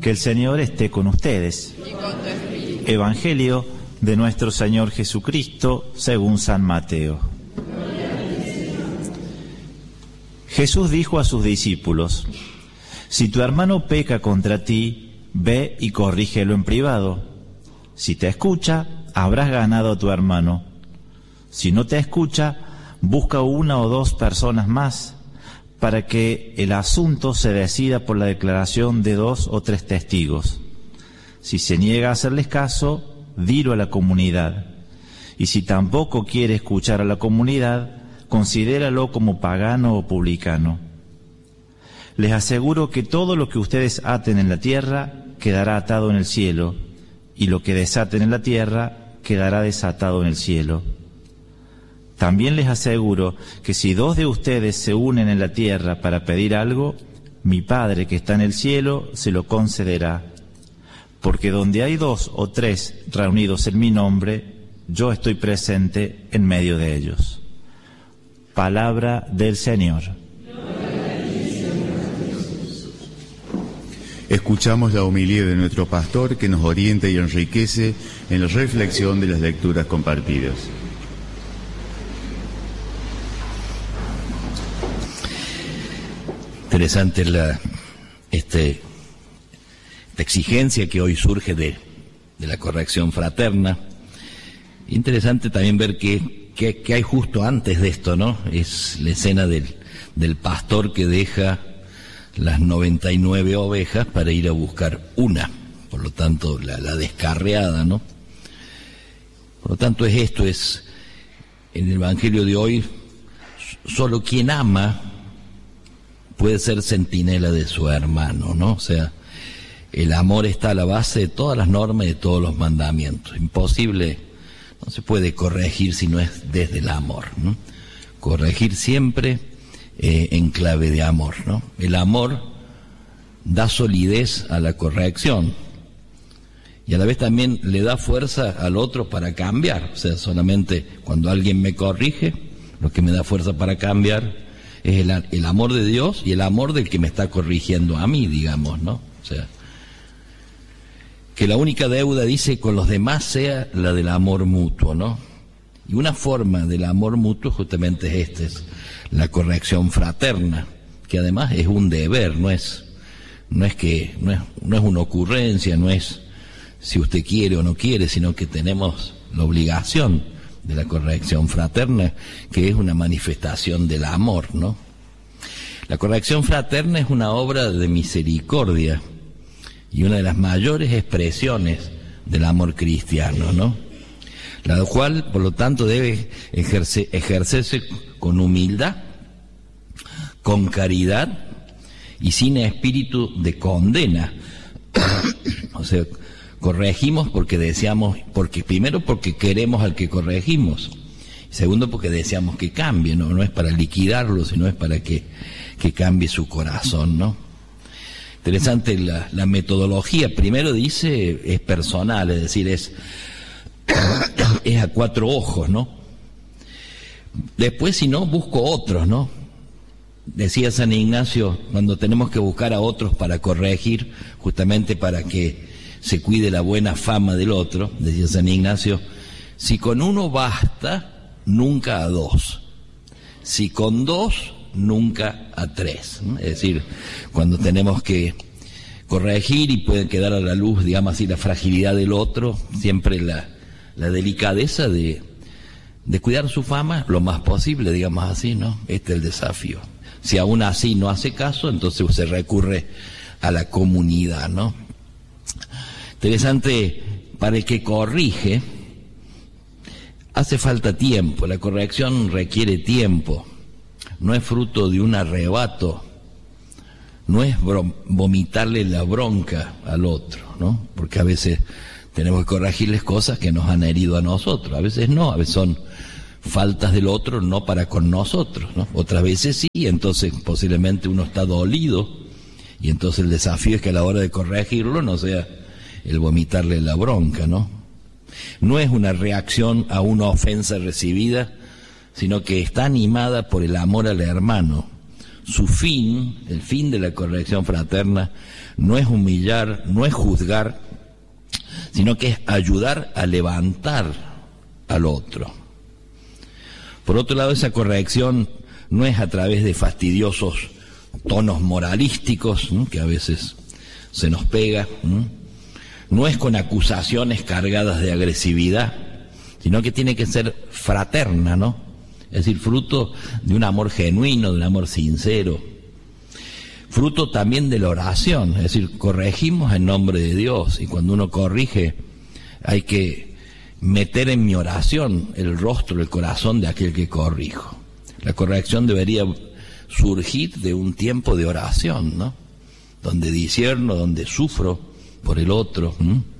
Que el Señor esté con ustedes. Y con tu espíritu. Evangelio de nuestro Señor Jesucristo según San Mateo. Jesús dijo a sus discípulos: si tu hermano peca contra ti, ve y corrígelo en privado. Si te escucha, habrás ganado a tu hermano. Si no te escucha, busca una o dos personas más, para que el asunto se decida por la declaración de 2 o 3 testigos. Si se niega a hacerles caso, dilo a la comunidad. Y si tampoco quiere escuchar a la comunidad, considéralo como pagano o publicano. Les aseguro que todo lo que ustedes aten en la tierra quedará atado en el cielo, y lo que desaten en la tierra quedará desatado en el cielo. También les aseguro que si 2 de ustedes se unen en la tierra para pedir algo, mi Padre que está en el cielo se lo concederá. Porque donde hay 2 o 3 reunidos en mi nombre, yo estoy presente en medio de ellos. Palabra del Señor. Escuchamos la homilía de nuestro pastor que nos orienta y enriquece en la reflexión de las lecturas compartidas. Interesante la exigencia que hoy surge de la corrección fraterna. Interesante también ver qué hay justo antes de esto, ¿no? Es la escena del pastor que deja las 99 ovejas para ir a buscar una, por lo tanto la descarriada, ¿no? Por lo tanto es en el Evangelio de hoy, solo quien ama puede ser centinela de su hermano, ¿no? O sea, el amor está a la base de todas las normas y de todos los mandamientos. Imposible, no se puede corregir si no es desde el amor, ¿no? Corregir siempre en clave de amor, ¿no? El amor da solidez a la corrección y a la vez también le da fuerza al otro para cambiar. O sea, solamente cuando alguien me corrige, lo que me da fuerza para cambiar es el amor de Dios y el amor del que me está corrigiendo a mí, digamos, ¿no? O sea, que la única deuda, dice, con los demás sea la del amor mutuo, ¿no? Y una forma del amor mutuo justamente es la corrección fraterna, que además es un deber, no es una ocurrencia, no es si usted quiere o no quiere, sino que tenemos la obligación de la corrección fraterna, que es una manifestación del amor, ¿no? La corrección fraterna es una obra de misericordia y una de las mayores expresiones del amor cristiano, ¿no? La cual, por lo tanto, debe ejercerse con humildad, con caridad y sin espíritu de condena. O sea, corregimos porque deseamos, primero porque queremos al que corregimos, y segundo porque deseamos que cambie, no es para liquidarlo, sino es para que cambie su corazón, ¿no? Interesante la metodología. Primero dice, es personal, es decir, es a 4 ojos, ¿no? Después, si no, busco otros, ¿no? Decía San Ignacio, cuando tenemos que buscar a otros para corregir, justamente para que se cuide la buena fama del otro, decía San Ignacio, si con uno basta, nunca a 2. Si con 2, nunca a 3, ¿no? Es decir, cuando tenemos que corregir y puede quedar a la luz, digamos así, la fragilidad del otro, siempre la delicadeza de cuidar su fama lo más posible, digamos así, ¿no? Este es el desafío. Si aún así no hace caso, entonces se recurre a la comunidad, ¿no? Interesante, para el que corrige, hace falta tiempo, la corrección requiere tiempo, no es fruto de un arrebato, no es vomitarle la bronca al otro, ¿no? Porque a veces tenemos que corregirles cosas que nos han herido a nosotros, a veces no, a veces son faltas del otro no para con nosotros, ¿no? Otras veces sí, entonces posiblemente uno está dolido y entonces el desafío es que a la hora de corregirlo no sea el vomitarle la bronca, ¿no? No es una reacción a una ofensa recibida, sino que está animada por el amor al hermano. su fin, el fin de la corrección fraterna, no es humillar, no es juzgar, sino que es ayudar a levantar al otro. Por otro lado, esa corrección no es a través de fastidiosos tonos moralísticos, que a veces se nos pega, no es con acusaciones cargadas de agresividad, sino que tiene que ser fraterna, ¿no? Es decir, fruto de un amor genuino, de un amor sincero, fruto también de la oración, es decir, corregimos en nombre de Dios, y cuando uno corrige hay que meter en mi oración el rostro, el corazón de aquel que corrijo. La corrección debería surgir de un tiempo de oración, ¿no? Donde discierno, donde sufro por el otro.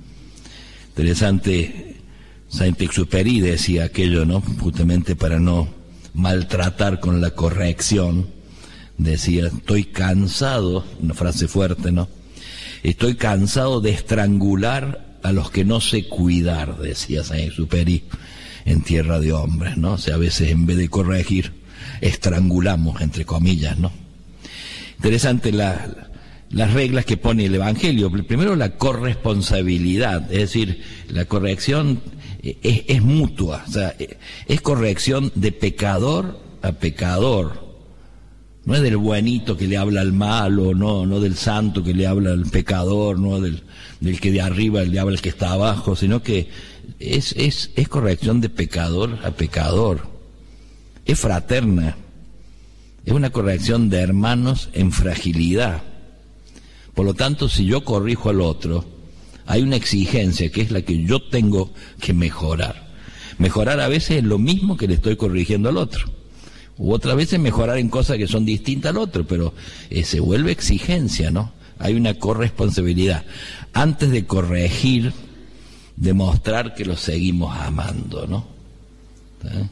Interesante, Saint-Exupéry decía aquello, ¿no? Justamente para no maltratar con la corrección, decía, estoy cansado, una frase fuerte, ¿no? Estoy cansado de estrangular a los que no sé cuidar, decía Saint-Exupéry en Tierra de Hombres, ¿no? O sea, a veces en vez de corregir, estrangulamos, entre comillas, ¿no? Interesante las reglas que pone el Evangelio. Primero, la corresponsabilidad, es decir, la corrección es mutua, o sea, es corrección de pecador a pecador. No es del buenito que le habla al malo, no del santo que le habla al pecador, no del que de arriba le habla al que está abajo, sino que es corrección de pecador a pecador. Es fraterna, es una corrección de hermanos en fragilidad. Por lo tanto, si yo corrijo al otro, hay una exigencia que es la que yo tengo que mejorar. Mejorar a veces es lo mismo que le estoy corrigiendo al otro. U otras veces mejorar en cosas que son distintas al otro, pero se vuelve exigencia, ¿no? Hay una corresponsabilidad. Antes de corregir, demostrar que lo seguimos amando, ¿no? ¿Eh?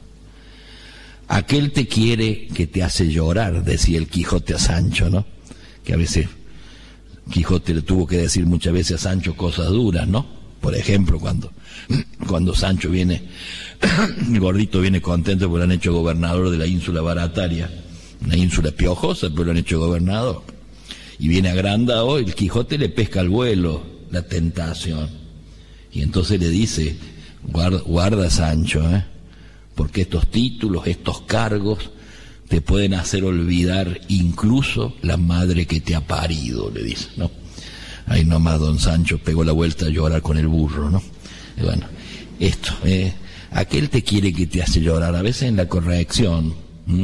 Aquel te quiere que te hace llorar, decía el Quijote a Sancho, ¿no? Que a veces Quijote le tuvo que decir muchas veces a Sancho cosas duras, ¿no? Por ejemplo, cuando Sancho viene, el gordito viene contento porque lo han hecho gobernador de la ínsula Barataria, una ínsula piojosa, pero lo han hecho gobernador. Y viene agrandado, el Quijote le pesca al vuelo la tentación. Y entonces le dice, guarda Sancho, porque estos títulos, estos cargos, te pueden hacer olvidar incluso la madre que te ha parido, le dice, ¿no? Ahí nomás don Sancho pegó la vuelta a llorar con el burro, ¿no? Y bueno, esto, aquel te quiere que te hace llorar, a veces en la corrección,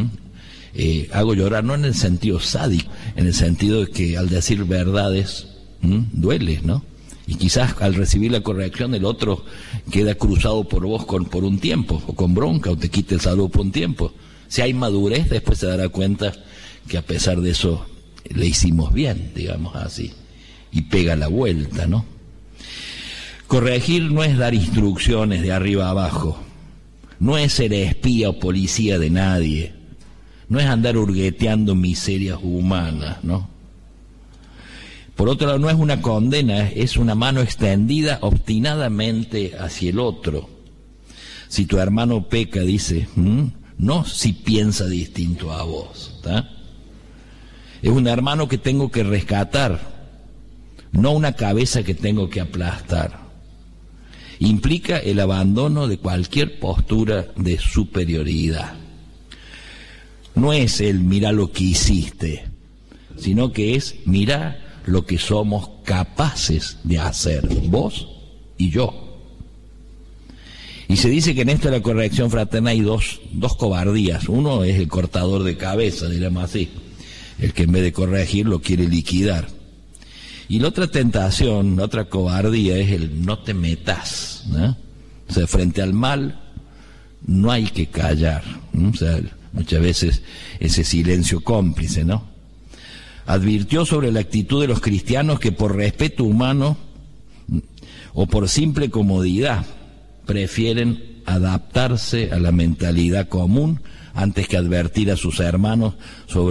hago llorar no en el sentido sádico, en el sentido de que al decir verdades, duele, ¿no? Y quizás al recibir la corrección el otro queda cruzado por vos por un tiempo, o con bronca, o te quita el saludo por un tiempo. Si hay madurez, después se dará cuenta que a pesar de eso le hicimos bien, digamos así, y pega la vuelta, ¿no? Corregir no es dar instrucciones de arriba a abajo, no es ser espía o policía de nadie, no es andar hurgueteando miserias humanas, ¿no? Por otro lado, no es una condena, es una mano extendida obstinadamente hacia el otro. Si tu hermano peca, dice, no si piensa distinto a vos, ¿está? Es un hermano que tengo que rescatar, no una cabeza que tengo que aplastar. Implica el abandono de cualquier postura de superioridad. No es el mirá lo que hiciste, sino que es mirá lo que somos capaces de hacer, vos y yo. Y se dice que en esto de la corrección fraterna hay dos cobardías. Uno es el cortador de cabeza, diríamos así, el que en vez de corregir lo quiere liquidar. Y la otra tentación, la otra cobardía es el no te metas, ¿no? O sea, frente al mal no hay que callar, ¿no? O sea, muchas veces ese silencio cómplice, ¿no? Advirtió sobre la actitud de los cristianos que por respeto humano o por simple comodidad prefieren adaptarse a la mentalidad común antes que advertir a sus hermanos sobre